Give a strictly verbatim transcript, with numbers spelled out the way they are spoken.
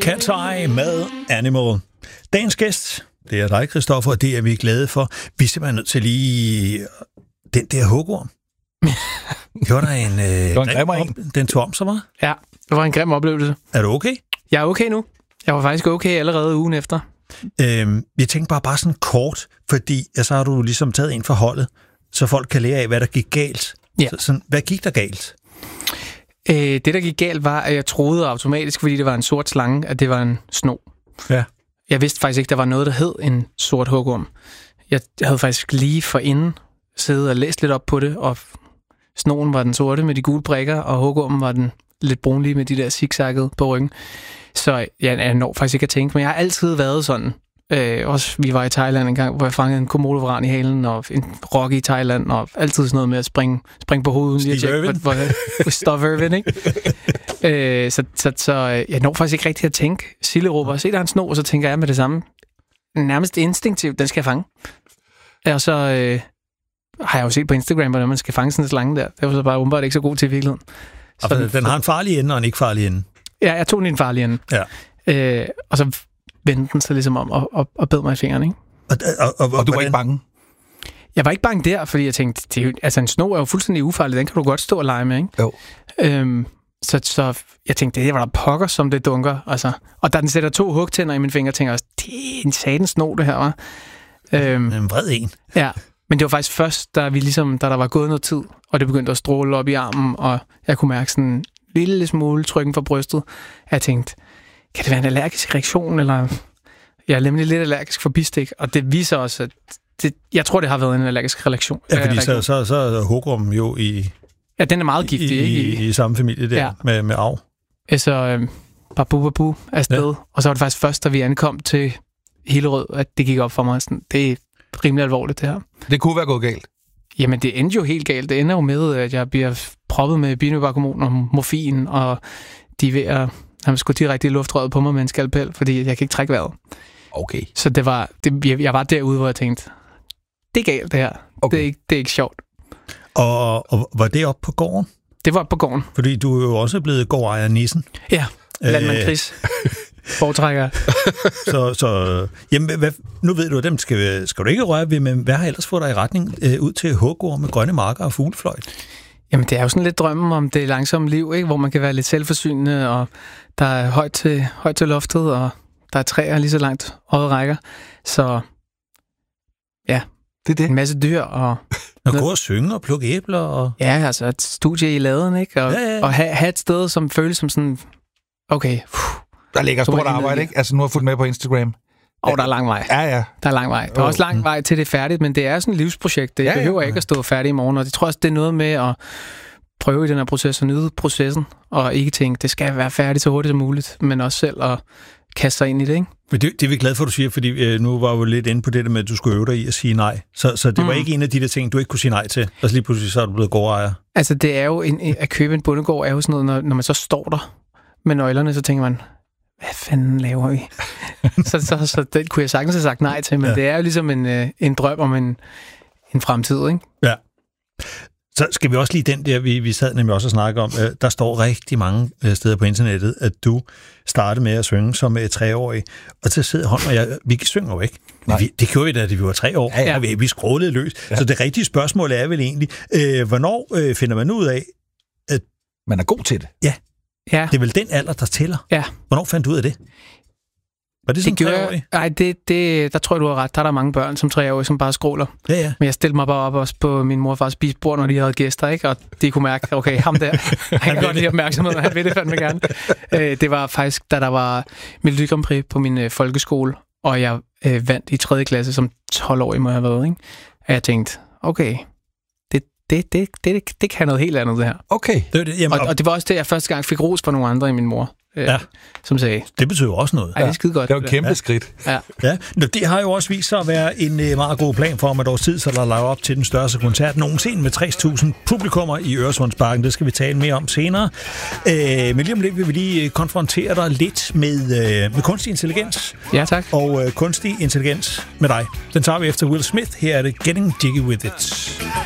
Cat's Eye med Animal. Dagens gæst, det er dig, Christoffer, og det er vi glade for. Vi er simpelthen nødt til lige den der hugorm. Gjorde der en... Øh, det var en grim op, den tog om så meget? Ja, det var en grim oplevelse. Er du okay? Jeg er okay nu. Jeg var faktisk okay allerede ugen efter. Øhm, jeg tænkte bare, bare sådan kort, fordi ja, så har du ligesom taget en for holdet, så folk kan lære af, hvad der gik galt. Ja. Så, sådan, hvad gik der galt? Øh, det, der gik galt, var, at jeg troede automatisk, fordi det var en sort slange, at det var en sno. Ja. Jeg vidste faktisk ikke, der var noget, der hed en sort hugorm. Jeg havde faktisk lige forinden siddet og læst lidt op på det, og snoen var den sorte med de gule prikker, og hugormen var den lidt brunlige med de der zigzaggede på ryggen. Så jeg, jeg når faktisk ikke at tænke, men jeg har altid været sådan. Øh, også vi var i Thailand en gang, hvor jeg fangede en komodovaran i halen, og en rokke i Thailand, og altid sådan noget med at springe, springe på hovedet. Steve Irwin. Hvor, hvor, Steve Irwin, ikke? øh, så, så, så jeg når faktisk ikke rigtig at tænke. Sille råber, se der er en sno, og så tænker jeg med det samme. Nærmest instinktivt, den skal jeg fange. Og så øh, har jeg jo set på Instagram, hvordan man skal fange sådan en slange der. Det var så bare umiddelbart ikke så god til i virkeligheden. Så den, den har en farlig ende og en ikke farlig ende. Ja, jeg tog den i en farlig ende. Ja. Øh, og så vendte den sig ligesom om og, og, og bed mig i fingeren, ikke? Og, og, og, og du var ikke bange? Jeg var ikke bange der, fordi jeg tænkte, det er jo, altså en sno er jo fuldstændig ufarlig, den kan du godt stå og lege med, ikke? Jo. Øhm, så, så jeg tænkte, det var der pokker, som det dunker, altså. Og da den sætter to hugtænder i mine fingre, tænker jeg også, det er en satans sno, det her, var. Øhm, en vred en. Ja, men det var faktisk først, da vi ligesom, da der var gået noget tid, og det begyndte at stråle op i armen, og jeg kunne mærke sådan en lille smule trykken fra brystet, at jeg tænkte, kan det være en allergisk reaktion, eller... Jeg er nemlig lidt allergisk for bistik, og det viser også, at det, jeg tror, det har været en allergisk reaktion. Ja, fordi så, så, så er hugormen jo i... Ja, den er meget giftig, i, ikke? I, i samme familie der, ja. med, med arv. Så øh, babu babu afsted, ja. Og så var det faktisk først, da vi ankom til Hillerød, at det gik op for mig. Sådan, det er rimelig alvorligt, det her. Det kunne være gået galt? Jamen, det endte jo helt galt. Det ender jo med, at jeg bliver proppet med binibarkhormon og morfin, og de er ved at... Han skulle direkte i luftrøret på mig med en skalpel, fordi jeg kan ikke trække vejret. Okay. Så det var, det, jeg, jeg var derude, hvor jeg tænkte, det er galt det her. Okay. Det, er ikke, det er ikke sjovt. Og, og var det oppe på gården? Det var på gården. Fordi du er jo også blevet gårdejer Nissen. Ja, landmand Chris. Foretrækker. så, så jamen, hvad, nu ved du, at dem skal, skal du ikke røre ved, men hvad har ellers fået dig i retning øh, ud til hugorm med grønne marker og fuglefløjt? Jamen, det er jo sådan lidt drømmen om det langsomme liv, ikke? Hvor man kan være lidt selvforsynende, og der er højt til, højt til loftet, og der er træer lige så langt øjet rækker. Så ja, det er det. En masse dyr. Og, og gå og synge og plukke æbler. Og... Ja, altså et studie i laden, ikke? Og, ja, ja. og have, have et sted, som føles som sådan, okay. Pff, der ligger stort arbejde, ikke? Altså nu har jeg fulgt med på Instagram. Og der er lang vej. Ja, ja. Der er lang vej. Der er også lang vej til det er færdigt, men det er sådan et livsprojekt. Det ja, behøver ja. ikke at stå færdigt i morgen, og det tror jeg også, det er noget med at prøve i den her proces og nyde processen, og ikke tænke, det skal være færdigt så hurtigt som muligt, men også selv at kaste sig ind i det, ikke? Men det, det er vi glade for, at du siger, fordi øh, nu var vi jo lidt inde på det der med, at du skulle øve dig i at sige nej. Så, så det mm. var ikke en af de der ting, du ikke kunne sige nej til, og så lige pludselig så er du blevet gårdejer. Altså, det er jo, en, at købe en bondegård er jo sådan noget, når, når man så står der med nøglerne, så tænker man, hvad fanden laver vi? så, så, så det kunne jeg sagtens have sagt nej til, men ja. det er jo ligesom en, en drøm om en, en fremtid, ikke? Ja. Så skal vi også lige den der, vi, vi sad nemlig også og snakke om, øh, der står rigtig mange øh, steder på internettet, at du startede med at synge som øh, treårig, og så sidder hånden og jeg, vi synger jo ikke. Vi, det gjorde vi da, da vi var tre år, ja, ja. Vi, vi skrålede løs. Ja. Så det rigtige spørgsmål er vel egentlig, øh, hvornår øh, finder man ud af, at man er god til det? Ja. Ja. Det er vel den alder, der tæller. Ja. Hvornår fandt du ud af det? Var det som treårig? Nej, det, det, der tror jeg, du har ret. Der er der mange børn som treårige, som bare skråler. Ja, ja. Men jeg stillede mig bare op også på min mor og fars spisebord, når de havde gæster, ikke? Og de kunne mærke, okay, ham der, han kan godt lide opmærksomhed, og han vil det fandme gerne. Øh, det var faktisk, da der var Melodi Grand Prix på min øh, folkeskole, og jeg øh, vandt i tredje klasse som tolv-årig, må jeg have været, ikke? Og jeg tænkte, okay, det, det, det, det, det kan noget helt andet, det her. Okay. Det, det, jamen, og, og det var også det, jeg første gang fik ros fra nogle andre end min mor. Ja. Som sagde. Det betyder også noget. Ej, det er skide godt. Det var et kæmpe ja. skridt. Ja. Ja. Det har jo også vist sig at være en uh, meget god plan for om et års tid, så der er lavet op til den største koncert nogensinde med tres tusind publikummer i Øresundsparken. Det skal vi tale mere om senere. Uh, men lige om lidt vil vi lige konfrontere dig lidt med, uh, med kunstig intelligens. Ja, tak. Og uh, kunstig intelligens med dig. Den tager vi efter Will Smith. Her er det Getting Jiggy With It.